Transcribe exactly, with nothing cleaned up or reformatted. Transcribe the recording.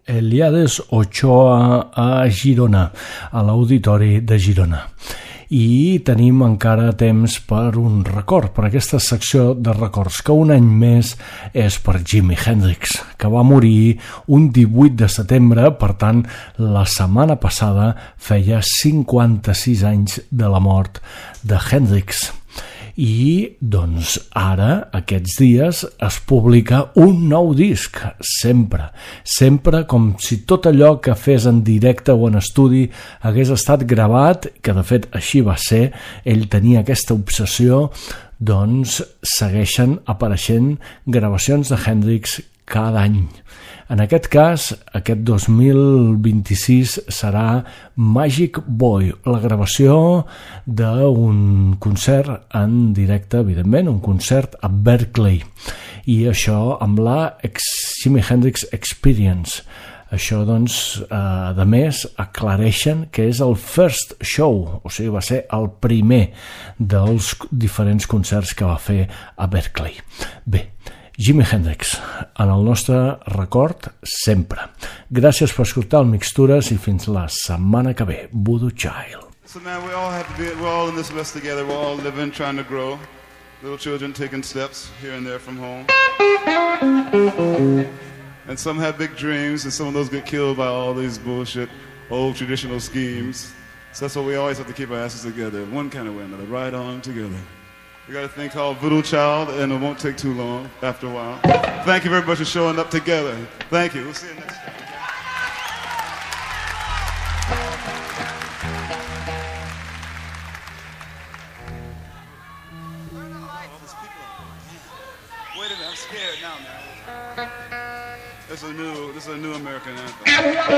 Eliades Ochoa a Girona, a l'Auditori de Girona. I tenim encara temps per un record, per aquesta secció de records, que un any més és per Jimi Hendrix, que va morir un divuit de setembre, per tant, la setmana passada feia cinquanta-sis anys de la mort de Hendrix. I, doncs, ara, aquests dies, es publica un nou disc, sempre, sempre com si tot allò que fes en directe o en estudi hagués estat gravat, que de fet així va ser, ell tenia aquesta obsessió, doncs segueixen apareixent gravacions de Hendrix cada any. En aquest cas, aquest dos mil vint-i-sis serà Magic Boy, la gravació d'un concert en directe, evidentment, un concert a Berkeley. I això amb la Jimi Hendrix Experience. Això, doncs, eh, de més, aclareixen que és el first show, o sigui, va ser el primer dels diferents concerts que va fer a Berkeley. Bé, Jimi Hendrix, en el nostre record sempre. Gràcies per escoltar el Mixtures i fins la setmana que ve. Voodoo Child. So man, we all have to be, we're all in this mess together. We're all living, trying to grow. Little children taking steps here and there from home. And some have big dreams, and some of those get killed by all these bullshit, old traditional schemes. So that's why we always have to keep our asses together, one kind of way or another, right on together. We got a thing called Voodoo Child, and it won't take too long after a while. Thank you very much for showing up together. Thank you. We'll see you next time. Wait a minute, I'm scared now, man. This is a new, this is a new American anthem.